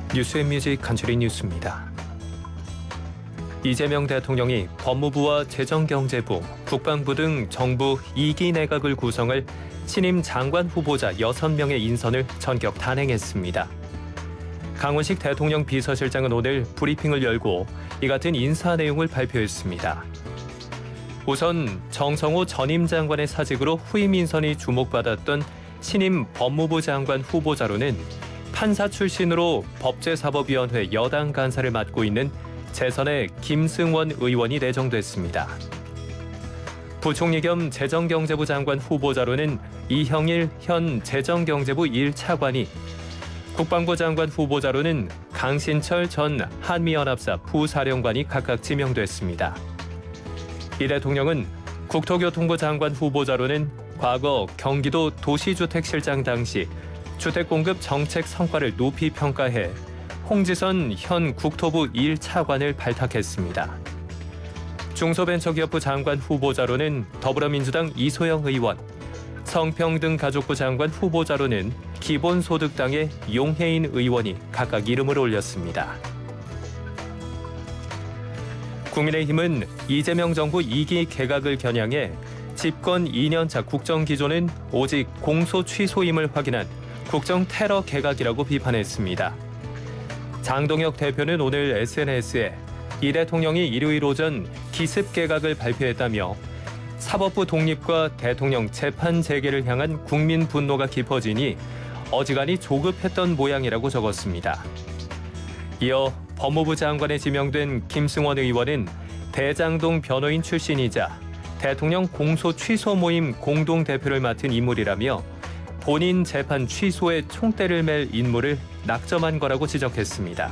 뉴스앤뮤직 간추리 뉴스입니다. 이재명 대통령이 법무부와 재정경제부, 국방부 등 정부 2기 내각을 구성할 신임 장관 후보자 6명의 인선을 전격 단행했습니다. 강훈식 대통령 비서실장은 오늘 브리핑을 열고 이 같은 인사 내용을 발표했습니다. 우선 정성호 전임 장관의 사직으로 후임 인선이 주목받았던 신임 법무부 장관 후보자로는 판사 출신으로 법제사법위원회 여당 간사를 맡고 있는 재선의 김승원 의원이 내정됐습니다. 부총리 겸 재정경제부 장관 후보자로는 이형일 현 재정경제부 1차관이, 국방부 장관 후보자로는 강신철 전 한미연합사 부사령관이 각각 지명됐습니다. 이 대통령은 국토교통부 장관 후보자로는 과거 경기도 도시주택실장 당시 주택공급 정책 성과를 높이 평가해 홍지선 현 국토부 1차관을 발탁했습니다. 중소벤처기업부 장관 후보자로는 더불어민주당 이소영 의원, 성평등가족부 장관 후보자로는 기본소득당의 용혜인 의원이 각각 이름을 올렸습니다. 국민의힘은 이재명 정부 2기 개각을 겨냥해 집권 2년차 국정기조는 오직 공소 취소임을 확인한 국정 테러 개각이라고 비판했습니다. 장동혁 대표는 오늘 SNS에 이 대통령이 일요일 오전 기습 개각을 발표했다며 사법부 독립과 대통령 재판 재개를 향한 국민 분노가 깊어지니 어지간히 조급했던 모양이라고 적었습니다. 이어 법무부 장관에 지명된 김승원 의원은 대장동 변호인 출신이자 대통령 공소 취소 모임 공동대표를 맡은 인물이라며 본인 재판 취소에 총대를 맬 인물을 낙점한 거라고 지적했습니다.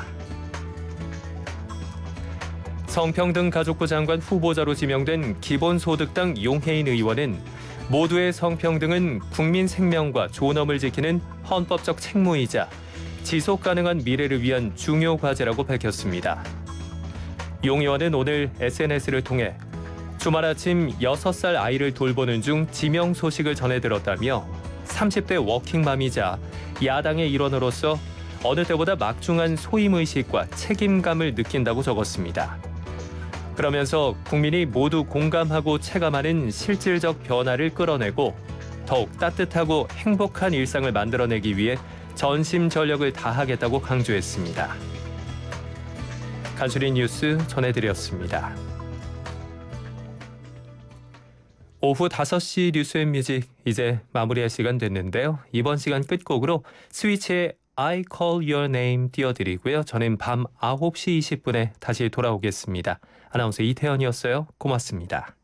성평등가족부 장관 후보자로 지명된 기본소득당 용혜인 의원은 모두의 성평등은 국민 생명과 존엄을 지키는 헌법적 책무이자 지속 가능한 미래를 위한 중요 과제라고 밝혔습니다. 용 의원은 오늘 SNS를 통해 주말 아침 6살 아이를 돌보는 중 지명 소식을 전해 들었다며 30대 워킹맘이자 야당의 일원으로서 어느 때보다 막중한 소임의식과 책임감을 느낀다고 적었습니다. 그러면서 국민이 모두 공감하고 체감하는 실질적 변화를 끌어내고 더욱 따뜻하고 행복한 일상을 만들어내기 위해 전심전력을 다하겠다고 강조했습니다. 간추린 뉴스 전해드렸습니다. 오후 5시 뉴스앤뮤직 이제 마무리할 시간 됐는데요. 이번 시간 끝곡으로 스위치의 I Call Your Name 띄워드리고요. 저는 밤 9시 20분에 다시 돌아오겠습니다. 아나운서 이태현이었어요. 고맙습니다.